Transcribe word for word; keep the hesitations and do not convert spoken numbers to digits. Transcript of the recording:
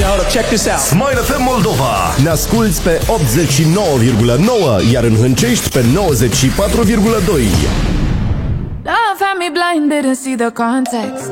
Hold up, check this out. Smile F M Moldova. Ne asculți pe optzeci și nouă virgulă nouă, iar în Hâncești pe nouăzeci și patru virgulă doi. Love had me blind, didn't see the context.